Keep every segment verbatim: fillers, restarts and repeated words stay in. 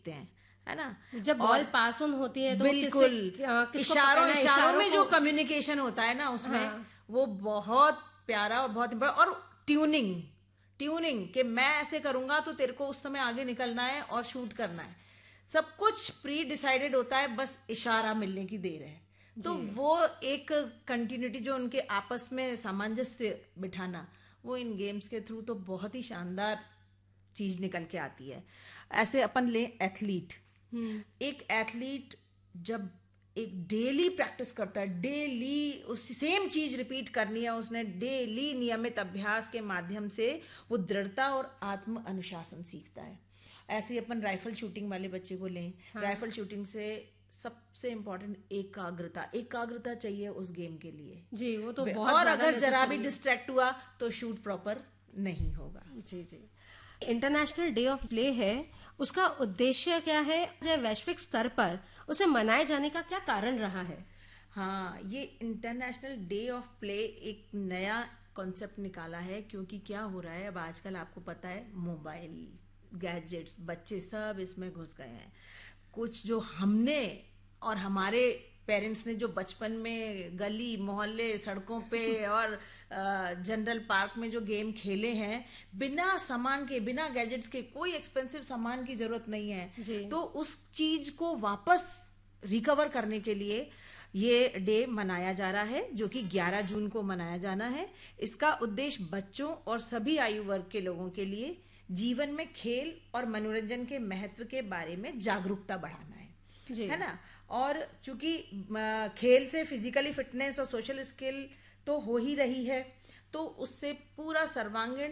सीखते हैं, है ना। जब बॉल पास ऑन होती है तो बिल्कुल किससे, इशारों इशारों में जो कम्युनिकेशन होता है ना उसमें, हाँ। वो बहुत प्यारा और बहुत बड़ा। और ट्यूनिंग ट्यूनिंग कि मैं ऐसे करूंगा तो तेरे को उस समय आगे निकलना है और शूट करना है, सब कुछ प्री डिसाइडेड होता है, बस इशारा मिलने की देर है। तो वो एक कंटिन्यूटी जो उनके आपस में सामंजस्य बिठाना, वो इन गेम्स के थ्रू तो बहुत ही शानदार चीज निकल के आती है। ऐसे अपन ले एथलीट, एक एथलीट जब एक डेली प्रैक्टिस करता है, डेली उस सेम चीज रिपीट करनी है उसने, डेली नियमित अभ्यास के माध्यम से वो दृढ़ता और आत्म अनुशासन सीखता है। ऐसे ही अपन राइफल शूटिंग वाले बच्चे को लें, हाँ। राइफल शूटिंग से सबसे इम्पोर्टेंट एकाग्रता एकाग्रता चाहिए उस गेम के लिए जी, वो तो बहुत और अगर जरा भी डिस्ट्रैक्ट हुआ तो शूट प्रॉपर नहीं होगा। जी जी। इंटरनेशनल डे ऑफ प्ले है, उसका उद्देश्य क्या है, वैश्विक स्तर पर उसे मनाए जाने का क्या कारण रहा है? हाँ, ये इंटरनेशनल डे ऑफ प्ले एक नया कॉन्सेप्ट निकाला है, क्योंकि क्या हो रहा है अब आजकल आपको पता है, मोबाइल गैजेट्स, बच्चे सब इसमें घुस गए हैं। कुछ जो हमने और हमारे पेरेंट्स ने जो बचपन में गली मोहल्ले सड़कों पे और जनरल पार्क में जो गेम खेले हैं, बिना सामान के, बिना गैजेट्स के, कोई एक्सपेंसिव सामान की जरूरत नहीं है, तो उस चीज को वापस रिकवर करने के लिए ये डे मनाया जा रहा है, जो कि ग्यारह जून को मनाया जाना है। इसका उद्देश्य बच्चों और सभी आयु वर्ग के लोगों के लिए जीवन में खेल और मनोरंजन के महत्व के बारे में जागरूकता बढ़ाना है, है ना। और चूंकि खेल से फिजिकली फिटनेस और सोशल स्किल तो हो ही रही है, तो उससे पूरा सर्वांगीण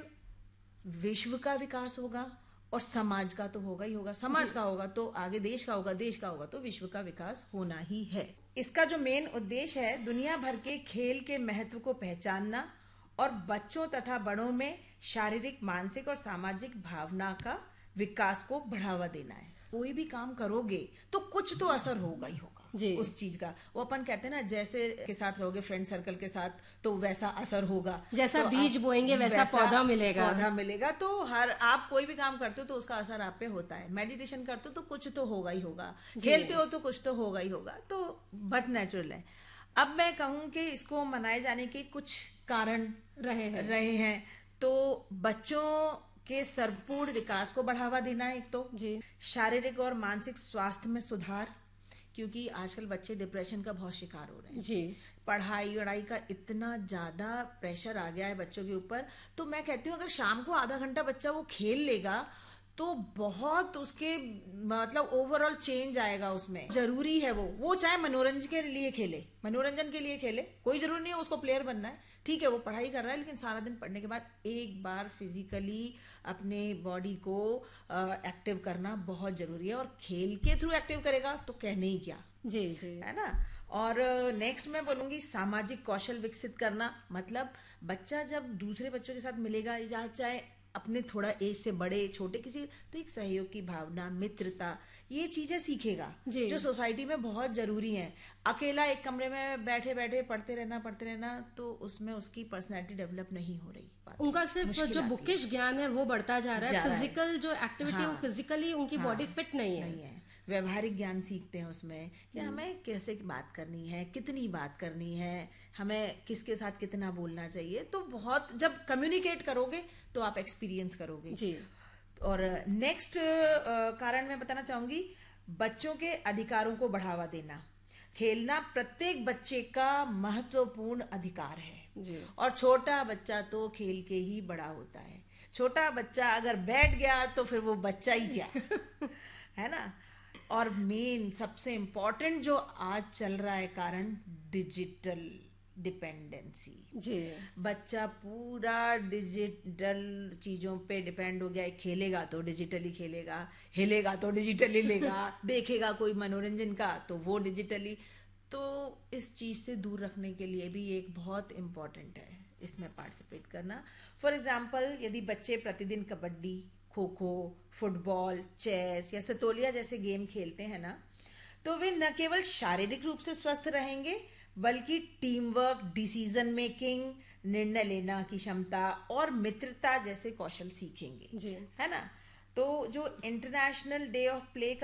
विश्व का विकास होगा और समाज का तो होगा ही होगा। समाज का होगा तो आगे देश का होगा, देश का होगा तो विश्व का विकास होना ही है। इसका जो मेन उद्देश्य है, दुनिया भर के खेल के महत्व को पहचानना और बच्चों तथा बड़ों में शारीरिक, मानसिक और सामाजिक भावना का विकास को बढ़ावा देना है। कोई भी काम करोगे तो कुछ तो असर होगा ही होगा उस चीज का। वो अपन कहते हैं ना, जैसे के साथ रहोगे फ्रेंड सर्कल के साथ तो वैसा असर होगा, जैसा तो बीज बोएंगे वैसा, वैसा पौधा मिलेगा पौधा मिलेगा। तो हर आप कोई भी काम करते हो तो उसका असर आप पे होता है। मेडिटेशन करते हो तो कुछ तो होगा ही होगा, खेलते हो तो कुछ तो होगा ही होगा, तो बट नेचुरल है। अब मैं कहूं कि इसको मनाए जाने के कुछ कारण रहे हैं रहे हैं तो बच्चों के सर्वपूर्ण विकास को बढ़ावा देना है, एक तो जी शारीरिक और मानसिक स्वास्थ्य में सुधार, क्योंकि आजकल बच्चे डिप्रेशन का बहुत शिकार हो रहे हैं जी। पढ़ाई वढ़ाई का इतना ज्यादा प्रेशर आ गया है बच्चों के ऊपर, तो मैं कहती हूँ अगर शाम को आधा घंटा बच्चा वो खेल लेगा तो बहुत उसके मतलब ओवरऑल चेंज आएगा उसमें। जरूरी है वो वो चाहे मनोरंजन के लिए खेले, मनोरंजन के लिए खेले, कोई जरूरी नहीं है उसको प्लेयर बनना है, ठीक है वो पढ़ाई कर रहा है, लेकिन सारा दिन पढ़ने के बाद एक बार फिजिकली अपने बॉडी को एक्टिव करना बहुत जरूरी है। और खेल के थ्रू एक्टिव करेगा तो कहने ही क्या, जी जी, है ना। और नेक्स्ट मैं बोलूंगी सामाजिक कौशल विकसित करना, मतलब बच्चा जब दूसरे बच्चों के साथ मिलेगा या चाहे अपने थोड़ा एज से बड़े छोटे किसी, तो एक सहयोग की भावना, मित्रता, ये चीजें सीखेगा जो सोसाइटी में बहुत जरूरी है। अकेला एक कमरे में बैठे बैठे पढ़ते रहना पढ़ते रहना तो उसमें उसकी पर्सनैलिटी डेवलप नहीं हो रही। उनका सिर्फ जो बुकिश ज्ञान है वो बढ़ता जा रहा है, फिजिकल जो एक्टिविटी हाँ, फिजिकली उनकी हाँ, बॉडी फिट नहीं है, नहीं है। व्यवहारिक ज्ञान सीखते हैं उसमें कि हमें कैसे बात करनी है, कितनी बात करनी है, हमें किसके साथ कितना बोलना चाहिए। तो बहुत जब कम्युनिकेट करोगे तो आप एक्सपीरियंस करोगे जी। और नेक्स्ट कारण मैं बताना चाहूंगी, बच्चों के अधिकारों को बढ़ावा देना। खेलना प्रत्येक बच्चे का महत्वपूर्ण अधिकार है जी। और छोटा बच्चा तो खेल के ही बड़ा होता है। छोटा बच्चा अगर बैठ गया तो फिर वो बच्चा ही क्या है ना। और मेन सबसे इम्पोर्टेंट जो आज चल रहा है कारण, डिजिटल डिपेंडेंसी जी। बच्चा पूरा डिजिटल चीजों पे डिपेंड हो गया है। खेलेगा तो डिजिटली खेलेगा, हिलेगा तो डिजिटली लेगा, देखेगा कोई मनोरंजन का तो वो डिजिटली। तो इस चीज से दूर रखने के लिए भी एक बहुत इम्पोर्टेंट है इसमें पार्टिसिपेट करना। फॉर एग्जाम्पल, यदि बच्चे प्रतिदिन कबड्डी, खो खो, फुटबॉल, चेस या सतोलिया जैसे गेम खेलते हैं ना, तो वे न केवल शारीरिक रूप से स्वस्थ रहेंगे बल्कि टीम वर्क, डिसीजन मेकिंग, निर्णय लेना की क्षमता और मित्रता जैसे कौशल सीखेंगे जी। है ना। तो जो इंटरनेशनल डे ऑफ प्ले